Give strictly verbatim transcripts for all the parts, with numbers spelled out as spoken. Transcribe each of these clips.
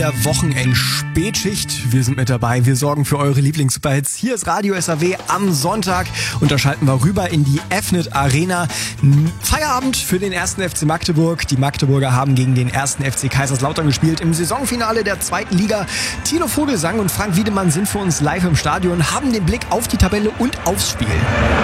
der Wochenend-Spätschicht. Wir sind mit dabei, wir sorgen für eure Lieblings-Superhits. Hier ist Radio S A W am Sonntag und da schalten wir rüber in die F N I T Arena. Feierabend für den ersten F C Magdeburg. Die Magdeburger haben gegen den ersten F C Kaiserslautern gespielt im Saisonfinale der zweiten Liga. Tino Vogelsang und Frank Wiedemann sind für uns live im Stadion, haben den Blick auf die Tabelle und aufs Spiel.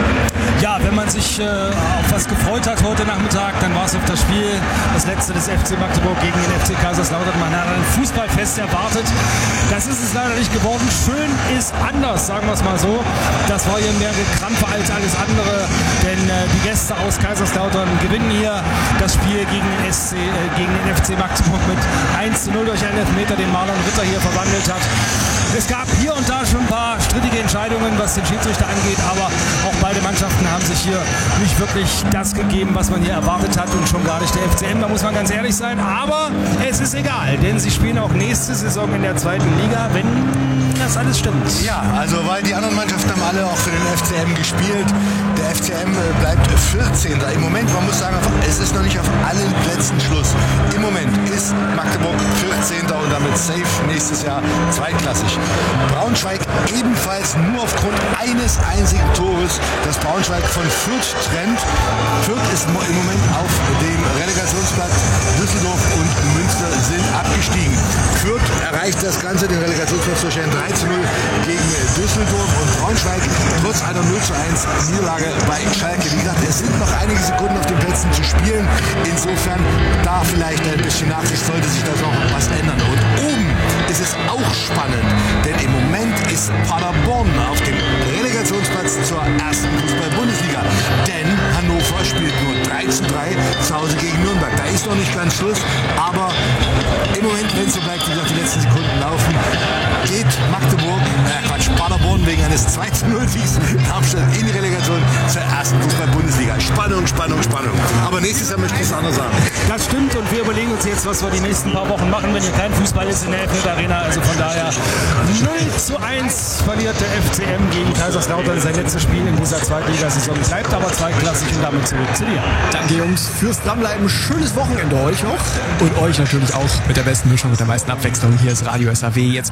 Ja, wenn man sich äh, auf was gefreut hat heute Nachmittag, dann war es auf das Spiel, das letzte des F C Magdeburg gegen den F C Kaiserslautern. Man hat ein Fußballfest erwartet. Das ist es leider nicht geworden. Schön ist anders, sagen wir es mal so. Das war hier mehr Gekrampfe als alles andere, denn äh, die Gäste aus Kaiserslautern gewinnen hier das Spiel gegen den, S C, äh, gegen den F C Magdeburg mit eins zu null durch einen Elfmeter, den Marlon Ritter hier verwandelt hat. Es gab hier und da schon ein paar strittige Entscheidungen, was den Schiedsrichter angeht, aber auch beide Mannschaften haben sich hier nicht wirklich das gegeben, was man hier erwartet hat und schon gar nicht der F C M, da muss man ganz ehrlich sein, aber es ist egal, denn sie spielen auch nächste Saison in der zweiten Liga, wenn das alles stimmt. Ja, also weil die anderen Mannschaften haben alle auch für den F C M gespielt. Der F C M bleibt vierzehnter Im Moment, man muss sagen, es ist noch nicht auf allen Plätzen Schluss. Im Moment ist Magdeburg vierzehnter und damit safe nächstes Jahr zweitklassig. Braunschweig ebenfalls nur aufgrund eines einzigen Tores, das Braunschweig von Fürth trennt. Fürth ist im Moment auf dem Relegationsplatz. Düsseldorf und Münster sind abgestiegen. Fürth erreicht das Ganze, den Relegationsplatz durch ein drei zu null gegen Düsseldorf und Braunschweig trotz einer null zu eins Niederlage bei Schalke. Wie gesagt, es sind noch einige Sekunden auf den Plätzen zu spielen. Insofern da vielleicht ein bisschen Nachsicht, sollte sich da noch was ändern. Und oben ist es auch spannend, denn im Moment ist Paderborn auf dem Relegationsplatz zur ersten Fußball-Bundesliga. Denn Hannover spielt nur drei zu drei zu Hause gegen Nürnberg. Da ist noch nicht ganz Schluss, aber im Moment, wenn es so bleibt, wie gesagt, die letzten Sekunden laufen, geht Magdeburg, äh Quatsch, Paderborn wegen eines zwei zu null Siegs Darmstadt in die Relegation zur ersten Fußball-Bundesliga. Spannung, Spannung, Spannung. Aber nächstes Jahr möchte ich es anders sagen. Das stimmt und wir überlegen uns jetzt, was wir die nächsten paar Wochen machen, wenn hier kein Fußball ist in der F N I T Arena. Also von daher null zu eins verliert der F C M gegen Kaiserslautern sein letztes Spiel in dieser Zweitligasaison. Bleibt aber zweitklassig und damit zurück zu dir. Danke Jungs fürs Dranbleiben. Schönes Wochenende euch noch und euch natürlich auch mit der besten Mischung, mit der meisten Abwechslung. Hier ist Radio S A W jetzt